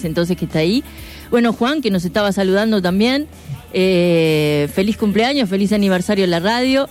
entonces que está ahí. Bueno, Juan, que nos estaba saludando también. Feliz cumpleaños, feliz aniversario en la radio.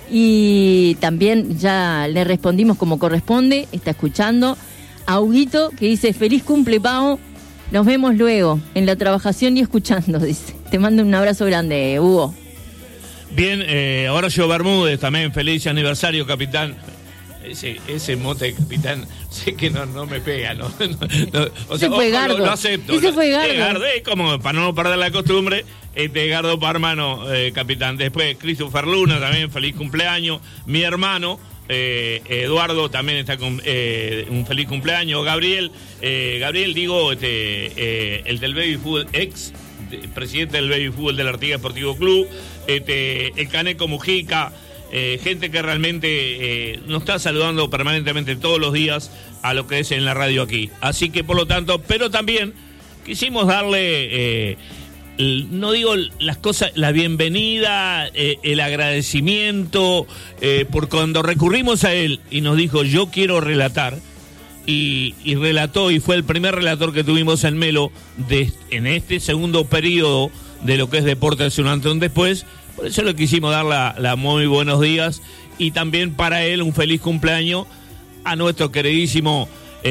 Y también ya le respondimos como corresponde, está escuchando. A Huguito, que dice, feliz cumple, Pau. Nos vemos luego, en la trabajación y escuchando, dice. Te mando un abrazo grande, Hugo. Bien, Horacio Bermúdez también, feliz aniversario, capitán. Ese mote de capitán, sé que no me pega, ¿no? O sea, fue Gardo. Lo acepto. Ese fue Gardo. Como para no perder la costumbre, Gardo Parmano, capitán. Después, Christopher Luna también, feliz cumpleaños. Mi hermano, Eduardo, también está con un feliz cumpleaños. Gabriel, digo, el del Baby Fútbol, presidente del Baby Fútbol del Artigas Deportivo Club, el Caneco Mujica, gente que realmente nos está saludando permanentemente todos los días a lo que es en la radio aquí. Así que por lo tanto, pero también quisimos darle, no digo las cosas, la bienvenida, el agradecimiento, por cuando recurrimos a él y nos dijo, yo quiero relatar. Y relató, y fue el primer relator que tuvimos en Melo en este segundo periodo de lo que es Deportes un antes y un después. Por eso le quisimos dar la muy buenos días y también para él un feliz cumpleaños a nuestro queridísimo,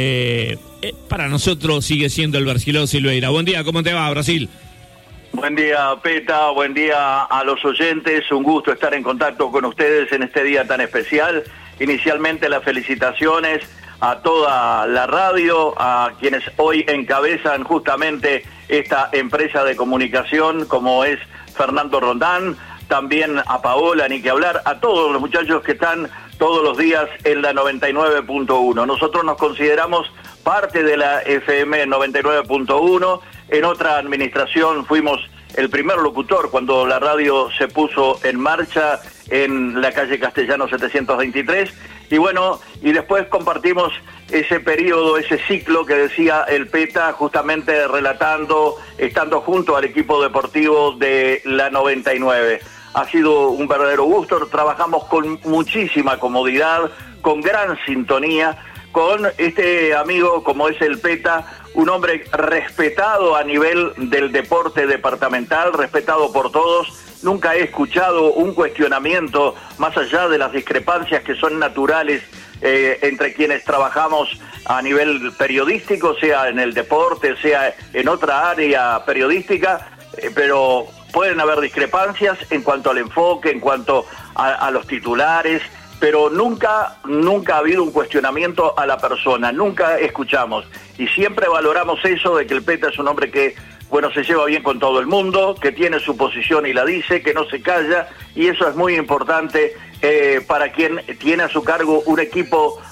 para nosotros sigue siendo el Brasilero Silveira. Buen día, ¿cómo te va, Brasil? Buen día, Peta, buen día a los oyentes, un gusto estar en contacto con ustedes en este día tan especial. Inicialmente las felicitaciones a toda la radio, a quienes hoy encabezan justamente esta empresa de comunicación como es Fernando Rondán, también a Paola, ni que hablar, a todos los muchachos que están todos los días en la 99.1. Nosotros nos consideramos parte de la FM 99.1, en otra administración fuimos el primer locutor cuando la radio se puso en marcha en la calle Castellano 723, y bueno, y después compartimos ese periodo, ese ciclo que decía el Peta, justamente relatando, estando junto al equipo deportivo de la 99. Ha sido un verdadero gusto, trabajamos con muchísima comodidad, con gran sintonía, con este amigo como es el Peta, un hombre respetado a nivel del deporte departamental, respetado por todos. Nunca he escuchado un cuestionamiento más allá de las discrepancias que son naturales entre quienes trabajamos a nivel periodístico, sea en el deporte, sea en otra área periodística, pero pueden haber discrepancias en cuanto al enfoque, en cuanto a los titulares, pero nunca ha habido un cuestionamiento a la persona, nunca escuchamos. Y siempre valoramos eso de que el Peta es un hombre que, bueno, se lleva bien con todo el mundo, que tiene su posición y la dice, que no se calla, y eso es muy importante para quien tiene a su cargo un equipo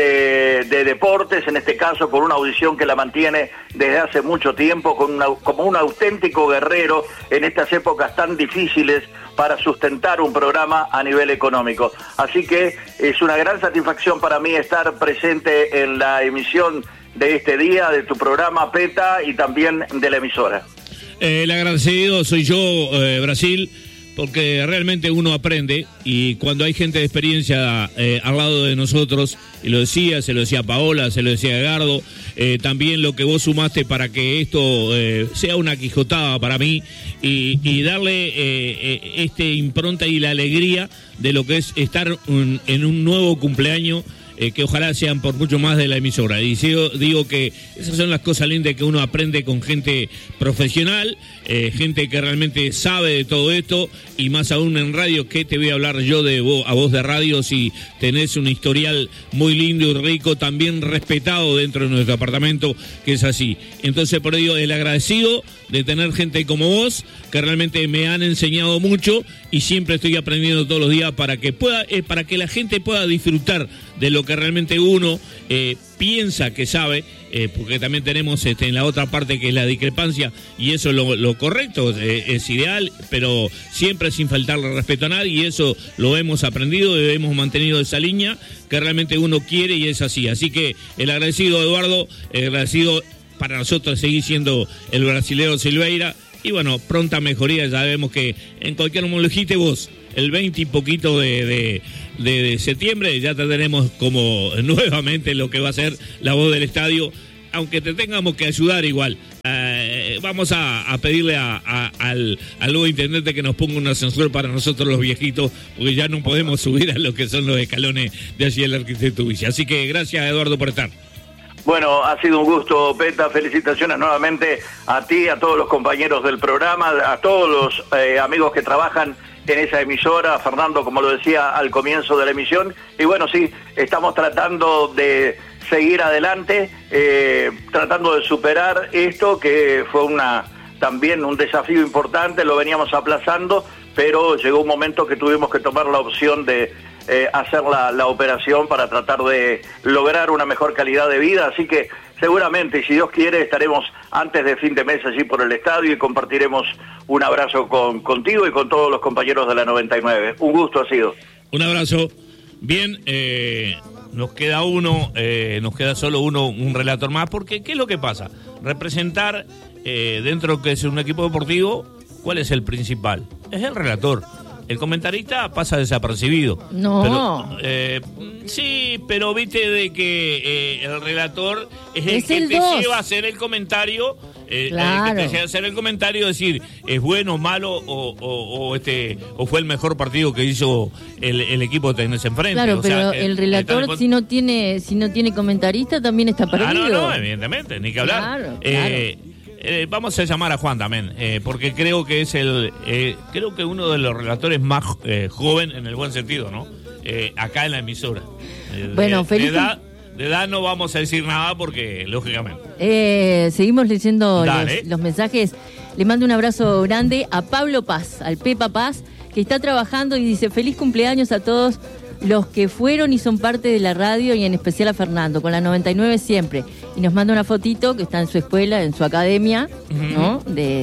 de deportes, en este caso con una audición que la mantiene desde hace mucho tiempo, como un auténtico guerrero en estas épocas tan difíciles para sustentar un programa a nivel económico. Así que es una gran satisfacción para mí estar presente en la emisión de este día, de tu programa, Peta, y también de la emisora. El agradecido soy yo, Brasil, porque realmente uno aprende, y cuando hay gente de experiencia al lado de nosotros, y se lo decía Paola, se lo decía Edgardo, también lo que vos sumaste para que esto sea una quijotada para mí, y darle impronta y la alegría de lo que es estar en un nuevo cumpleaños, que ojalá sean por mucho más de la emisora. Y digo que esas son las cosas lindas que uno aprende con gente profesional, gente que realmente sabe de todo esto, y más aún en radio. ¿Qué te voy a hablar yo a vos de radio si tenés un historial muy lindo y rico, también respetado dentro de nuestro apartamento, que es así? Entonces, por ello, el agradecido de tener gente como vos, que realmente me han enseñado mucho, y siempre estoy aprendiendo todos los días para que la gente pueda disfrutar de lo que realmente uno piensa que sabe, porque también tenemos en la otra parte que es la discrepancia, y eso es lo correcto, es ideal, pero siempre sin faltarle respeto a nadie, y eso lo hemos aprendido y hemos mantenido esa línea que realmente uno quiere, y es así. Así que el agradecido, Eduardo, el agradecido para nosotros seguir siendo el Brasilero Silveira, y bueno, pronta mejoría. Ya vemos que en cualquier momento, lo dijiste vos, el 20 y poquito de septiembre ya tenemos como nuevamente lo que va a ser la voz del estadio, aunque te tengamos que ayudar igual, vamos a pedirle al nuevo intendente que nos ponga un ascensor para nosotros los viejitos, porque ya no podemos subir a lo que son los escalones de allí el Arquitecto Villa. Así que gracias, Eduardo, por estar. Bueno, ha sido un gusto, Peta. Felicitaciones nuevamente a ti, a todos los compañeros del programa, a todos los amigos que trabajan en esa emisora, a Fernando, como lo decía al comienzo de la emisión. Y bueno, sí, estamos tratando de seguir adelante, tratando de superar esto, que fue también un desafío importante, lo veníamos aplazando, pero llegó un momento que tuvimos que tomar la opción de hacer la operación para tratar de lograr una mejor calidad de vida, así que seguramente, si Dios quiere, estaremos antes de fin de mes allí por el estadio y compartiremos un abrazo contigo y con todos los compañeros de la 99. Un gusto ha sido. Un abrazo. Bien, nos queda solo un relator más, porque ¿qué es lo que pasa? Representar dentro de lo que es un equipo deportivo, ¿cuál es el principal? Es el relator. El comentarista pasa desapercibido. No. Pero, sí, pero viste de que el relator es el que te lleva a hacer el comentario. Claro. El que te lleva a hacer el comentario, decir, es bueno, malo o fue el mejor partido que hizo el equipo que tenés enfrente. Claro, pero el relator, si no tiene comentarista, también está perdido. No, evidentemente, ni que hablar. Claro. Vamos a llamar a Juan también, porque creo que es creo que uno de los relatores más joven en el buen sentido, ¿no? Acá en la emisora. Bueno, feliz. De edad no vamos a decir nada porque, lógicamente. Seguimos leyendo los mensajes. Le mando un abrazo grande a Pablo Paz, al Pepa Paz, que está trabajando y dice: feliz cumpleaños a todos los que fueron y son parte de la radio, y en especial a Fernando, con la 99 siempre. Y nos manda una fotito que está en su escuela, en su academia, ¿no?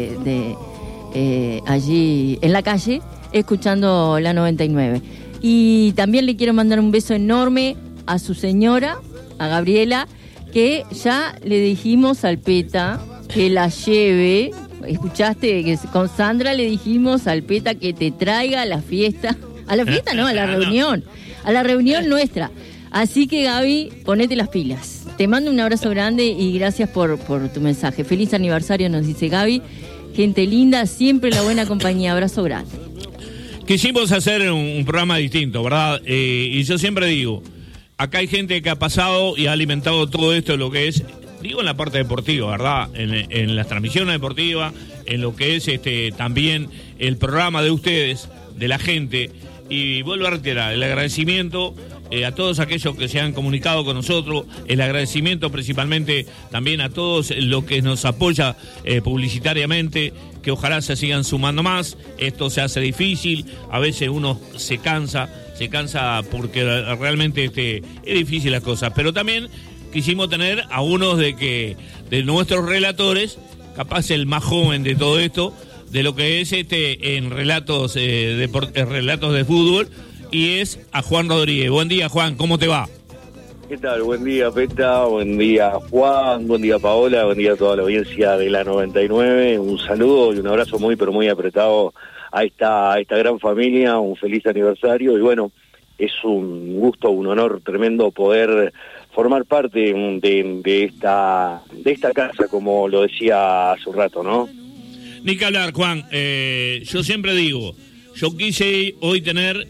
Allí en la calle, escuchando la 99. Y también le quiero mandar un beso enorme a su señora, a Gabriela, que ya le dijimos al Peta que la lleve. Escuchaste que con Sandra le dijimos al Peta que te traiga a la fiesta. A la fiesta no, a la reunión. A la reunión nuestra. Así que, Gaby, ponete las pilas. Te mando un abrazo grande y gracias por tu mensaje. Feliz aniversario, nos dice Gaby. Gente linda, siempre la buena compañía. Abrazo grande. Quisimos hacer un programa distinto, ¿verdad? Y yo siempre digo, acá hay gente que ha pasado y ha alimentado todo esto, lo que es, digo, en la parte deportiva, ¿verdad? En las transmisiones deportivas, en lo que es también el programa de ustedes, de la gente. Y vuelvo a reiterar el agradecimiento a todos aquellos que se han comunicado con nosotros, el agradecimiento principalmente también a todos los que nos apoya publicitariamente, que ojalá se sigan sumando más. Esto se hace difícil, a veces uno se cansa porque realmente es difícil las cosas, pero también quisimos tener a unos de nuestros relatores, capaz el más joven de todo esto, de lo que es en relatos relatos de fútbol, y es a Juan Rodríguez. Buen día, Juan, ¿cómo te va? ¿Qué tal? Buen día, Peta, buen día, Juan, buen día, Paola, buen día a toda la audiencia de la 99. Un saludo y un abrazo muy, pero muy apretado a esta gran familia. Un feliz aniversario y bueno, es un gusto, un honor tremendo poder formar parte de esta casa, como lo decía hace un rato, ¿no? Ni que hablar, Juan. Yo siempre digo, yo quise hoy tener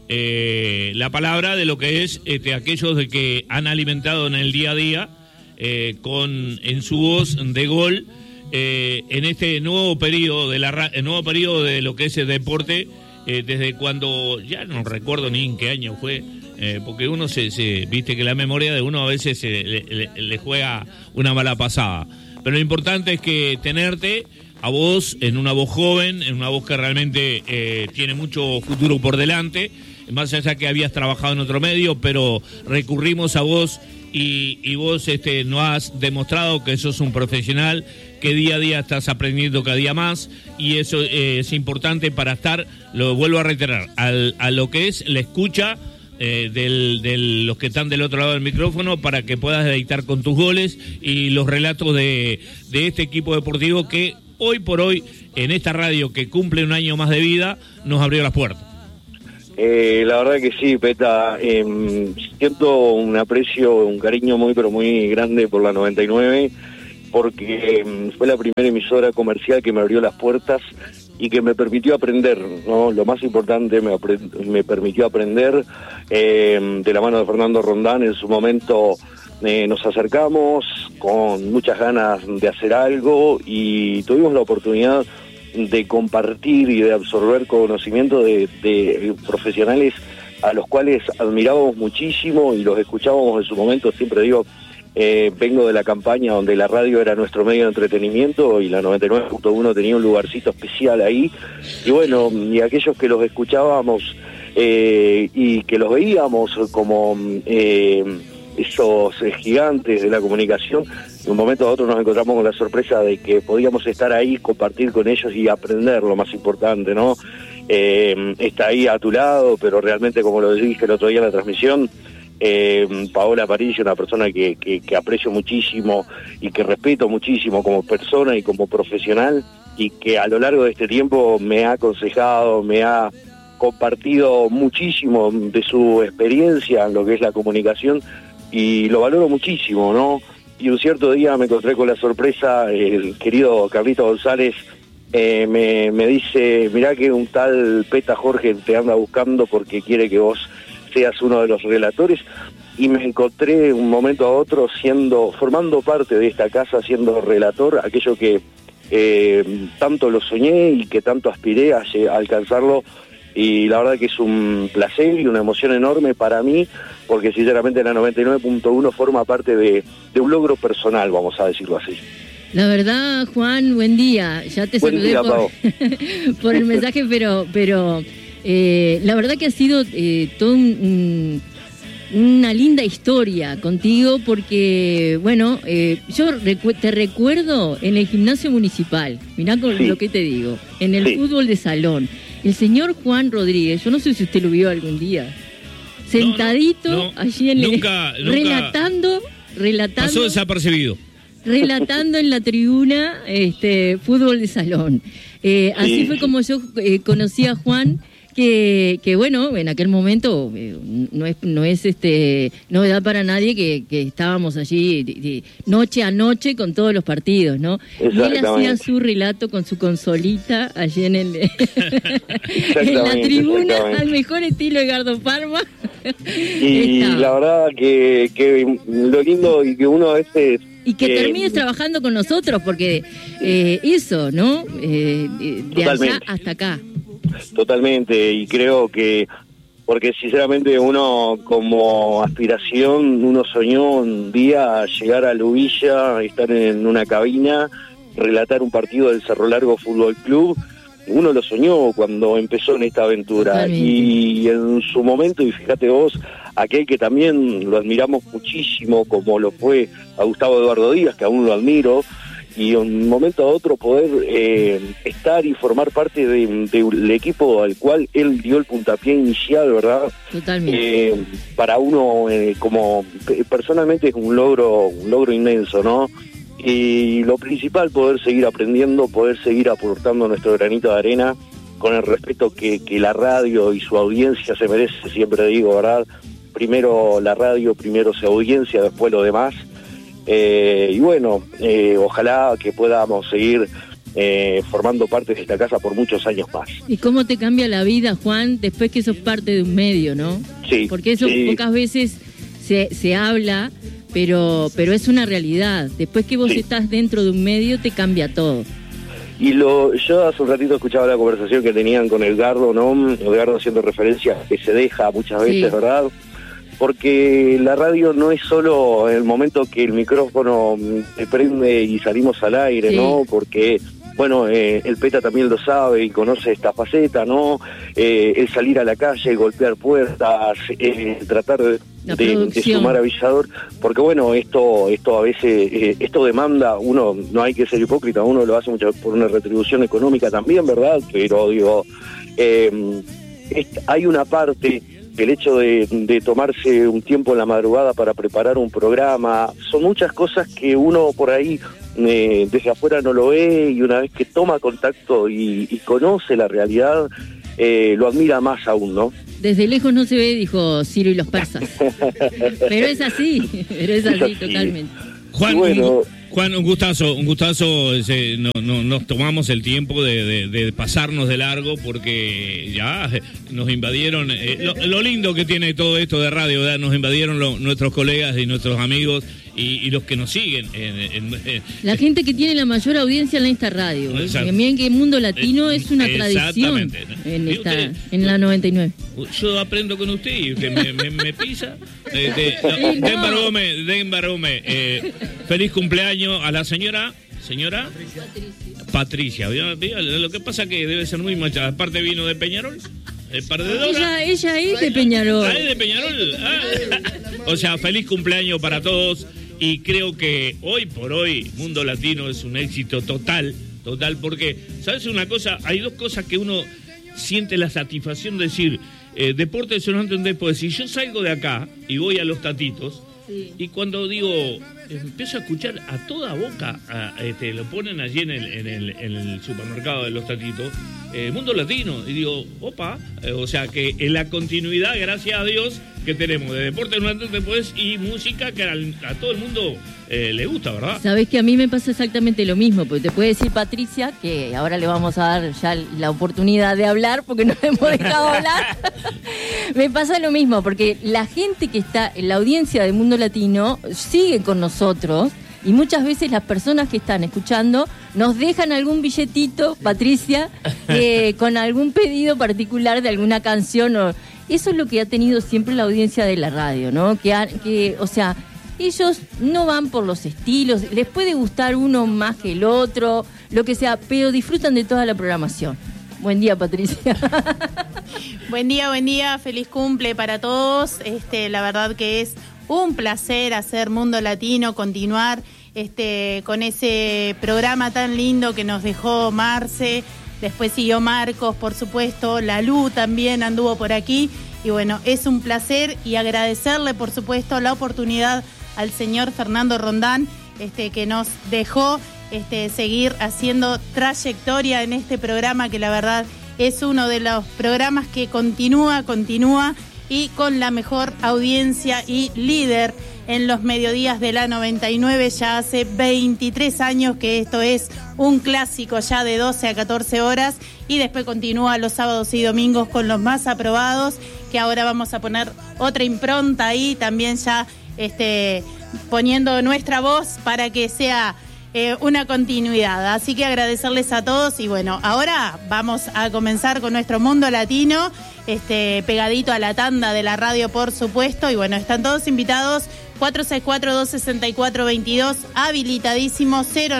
la palabra de lo que es aquellos de que han alimentado en el día a día en su voz de gol en este nuevo periodo de lo que es el deporte, desde cuando, ya no recuerdo ni en qué año fue, porque uno viste que la memoria de uno a veces le juega una mala pasada, pero lo importante es que tenerte a vos, en una voz joven, en una voz que realmente tiene mucho futuro por delante, más allá que habías trabajado en otro medio, pero recurrimos a vos y vos nos has demostrado que sos un profesional, que día a día estás aprendiendo cada día más, y eso es importante para estar, lo vuelvo a reiterar, a lo que es la escucha de los que están del otro lado del micrófono, para que puedas deleitar con tus goles y los relatos de este equipo deportivo que hoy por hoy, en esta radio que cumple un año más de vida, nos abrió las puertas. La verdad que sí, Peta. Siento un aprecio, un cariño muy, pero muy grande por la 99, porque fue la primera emisora comercial que me abrió las puertas y que me permitió aprender, ¿no? Lo más importante, me permitió aprender de la mano de Fernando Rondán. En su momento nos acercamos con muchas ganas de hacer algo y tuvimos la oportunidad de compartir y de absorber conocimiento de profesionales a los cuales admirábamos muchísimo y los escuchábamos en su momento. Siempre digo, vengo de la campaña donde la radio era nuestro medio de entretenimiento y la 99.1 tenía un lugarcito especial ahí, y bueno, y aquellos que los escuchábamos y que los veíamos como esos gigantes de la comunicación, de un momento a otro nos encontramos con la sorpresa de que podíamos estar ahí, compartir con ellos y aprender, lo más importante, ¿no? Está ahí a tu lado, pero realmente, como lo dije el otro día en la transmisión, Paola Parilla, una persona que aprecio muchísimo y que respeto muchísimo como persona y como profesional, y que a lo largo de este tiempo me ha aconsejado, me ha compartido muchísimo de su experiencia en lo que es la comunicación, y lo valoro muchísimo, ¿no? Y un cierto día me encontré con la sorpresa, el querido Carlito González me dice: mirá que un tal Peta Jorge te anda buscando porque quiere que vos seas uno de los relatores, y me encontré un momento a otro formando parte de esta casa, siendo relator, aquello que tanto lo soñé y que tanto aspiré a alcanzarlo, y la verdad que es un placer y una emoción enorme para mí, porque sinceramente la 99.1 forma parte de un logro personal, vamos a decirlo así. La verdad, Juan, buen día. Ya te buen saludé día, por el mensaje, pero la verdad que ha sido todo una linda historia contigo, porque, bueno, yo te recuerdo en el gimnasio municipal, mirá con lo que te digo, en el fútbol de salón. El señor Juan Rodríguez, yo no sé si usted lo vio algún día, sentadito allí en nunca, relatando. Pasó desapercibido. Relatando en la tribuna fútbol de salón. Así fue como yo conocí a Juan, que bueno, en aquel momento no es novedad para nadie que estábamos allí noche a noche con todos los partidos, ¿no? Y él hacía su relato con su consolita allí en la tribuna, al mejor estilo Edgardo Parma. Y la verdad que lo lindo, y que uno a veces... Y que termines trabajando con nosotros, porque eso, ¿no? De allá hasta acá. Totalmente, y creo que, porque sinceramente uno como aspiración, uno soñó un día llegar a Lubilla, estar en una cabina, relatar un partido del Cerro Largo Fútbol Club. Uno lo soñó cuando empezó en esta aventura. Totalmente. Y en su momento, y fíjate vos, aquel que también lo admiramos muchísimo, como lo fue a Gustavo Eduardo Díaz, que aún lo admiro, y de un momento a otro poder estar y formar parte del equipo al cual él dio el puntapié inicial, ¿verdad? Totalmente. Para uno, como personalmente, es un logro inmenso, ¿no? Y lo principal, poder seguir aprendiendo, poder seguir aportando nuestro granito de arena con el respeto que la radio y su audiencia se merece, siempre digo, ¿verdad? Primero la radio, primero su audiencia, después lo demás. Y bueno, ojalá que podamos seguir formando parte de esta casa por muchos años más. ¿Y cómo te cambia la vida, Juan, después que sos parte de un medio, no? Sí. Porque eso pocas veces se habla, pero es una realidad. Después que vos estás dentro de un medio, te cambia todo. Y yo hace un ratito escuchaba la conversación que tenían con Edgardo, ¿no? Edgardo haciendo referencia a que se deja muchas veces, ¿verdad? Porque la radio no es solo el momento que el micrófono se prende y salimos al aire, ¿no? Porque, bueno, el Peta también lo sabe y conoce esta faceta, ¿no? El salir a la calle, golpear puertas, tratar de sumar avisador, porque bueno, esto a veces, esto demanda, uno no hay que ser hipócrita, uno lo hace mucho por una retribución económica también, ¿verdad? Pero digo, hay una parte, el hecho de tomarse un tiempo en la madrugada para preparar un programa, son muchas cosas que uno por ahí desde afuera no lo ve, y una vez que toma contacto y conoce la realidad, lo admira más aún, ¿no? Desde lejos no se ve, dijo Ciro y los persas. Pero es así, totalmente. Juan, un gustazo, nos tomamos el tiempo de pasarnos de largo porque ya nos invadieron, lo lindo que tiene todo esto de radio, ¿verdad? Nos invadieron nuestros colegas y nuestros amigos y los que nos siguen. La gente que tiene la mayor audiencia en esta radio. También que el mundo latino es una tradición en la 99. Yo aprendo con usted y usted me pisa. Denver Gómez, feliz cumpleaños a la señora Patricia. Lo que pasa que debe ser muy macha. Aparte vino de Peñarol. Ella es de Peñarol. ¿Es de Peñarol? O sea, feliz cumpleaños para todos. Y creo que hoy por hoy Mundo Latino es un éxito total, porque, ¿sabes una cosa? Hay dos cosas que uno siente la satisfacción de decir, deporte es un después. Si yo salgo de acá y voy a los Tatitos, sí. Y cuando digo, empiezo a escuchar a toda boca, lo ponen allí en el supermercado de los Tatitos, Mundo Latino, y digo, opa, o sea que en la continuidad, gracias a Dios, que tenemos de deporte después y música que a todo el mundo le gusta, ¿verdad? Sabés que a mí me pasa exactamente lo mismo, porque te puede decir Patricia, que ahora le vamos a dar ya la oportunidad de hablar, porque no hemos dejado hablar. Me pasa lo mismo, porque la gente que está en la audiencia de Mundo Latino sigue con nosotros, y muchas veces las personas que están escuchando nos dejan algún billetito, Patricia, con algún pedido particular de alguna canción. Eso es lo que ha tenido siempre la audiencia de la radio, ¿no? O sea, ellos no van por los estilos, les puede gustar uno más que el otro, lo que sea, pero disfrutan de toda la programación. Buen día, Patricia. Buen día, feliz cumple para todos. La verdad que es un placer hacer Mundo Latino, continuar con ese programa tan lindo que nos dejó Marce. Después siguió Marcos, por supuesto, Lalú también anduvo por aquí. Y bueno, es un placer y agradecerle, por supuesto, la oportunidad al señor Fernando Rondán, que nos dejó seguir haciendo trayectoria en este programa, que la verdad es uno de los programas que continúa y con la mejor audiencia y líder en los mediodías de la 99. Ya hace 23 años que esto es un clásico ya de 12 a 14 horas y después continúa los sábados y domingos con los más aprobados, que ahora vamos a poner otra impronta ahí también ya poniendo nuestra voz para que sea una continuidad. Así que agradecerles a todos y bueno, ahora vamos a comenzar con nuestro Mundo Latino, pegadito a la tanda de la radio, por supuesto, y bueno, están todos invitados. 464-264-22, habilitadísimo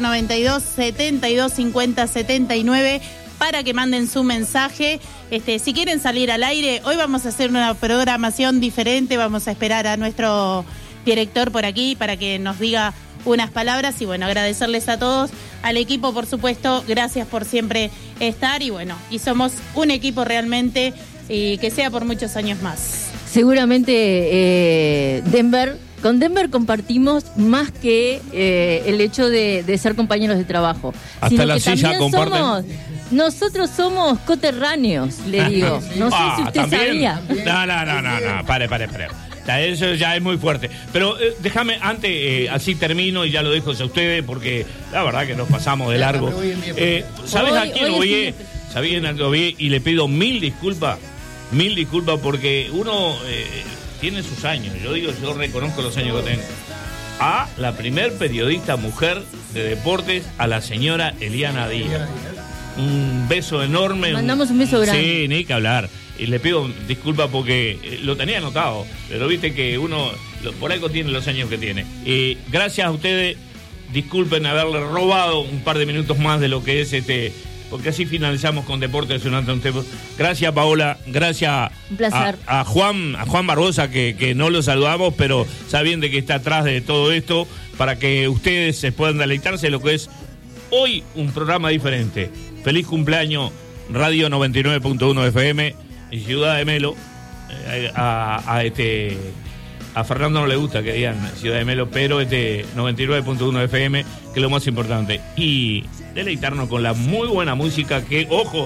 092-7250-79 para que manden su mensaje. Si quieren salir al aire, hoy vamos a hacer una programación diferente, vamos a esperar a nuestro director por aquí para que nos diga unas palabras y bueno, agradecerles a todos, al equipo por supuesto, gracias por siempre estar y bueno, y somos un equipo realmente y que sea por muchos años más. Seguramente con Denver compartimos más que el hecho de ser compañeros de trajo. Hasta la silla comparten. Nosotros somos coterráneos, le digo. No sé si usted sabía. No, pare. Eso ya es muy fuerte. Pero déjame, antes, así termino y ya lo dejo a ustedes, porque la verdad que nos pasamos de largo. ¿Sabes a quién lo vi? ¿Sabes a quién lo vi? Y le pido mil disculpas porque uno tiene sus años. Yo reconozco los años que tengo. A la primer periodista mujer de deportes, a la señora Eliana Díaz. Un beso enorme. Mandamos un beso grande. Sí, ni que hablar. Y le pido disculpas porque lo tenía anotado, pero viste que uno por algo tiene los años que tiene. Y gracias a ustedes, disculpen haberle robado un par de minutos más de lo que es porque así finalizamos con Deportes durante un tiempo. Gracias, Paola, gracias a Juan Barbosa, que no lo saludamos, pero saben de que está atrás de todo esto, para que ustedes se puedan deleitarse de lo que es hoy un programa diferente. Feliz cumpleaños, Radio 99.1 FM. Y Ciudad de Melo, a Fernando no le gusta que digan Ciudad de Melo, pero 99.1 FM, que es lo más importante. Y deleitarnos con la muy buena música que, ojo,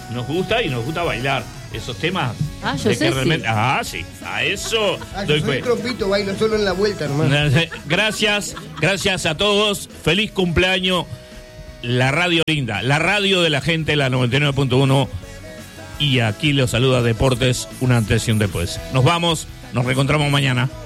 nos gusta y nos gusta bailar esos temas. Yo sé, realmente... sí. A eso yo soy trompito, bailo solo en la vuelta nomás. Gracias a todos. Feliz cumpleaños. La radio linda, la radio de la gente, la 99.1. Y aquí los saluda Deportes, un antes y un después. Nos vamos, nos reencontramos mañana.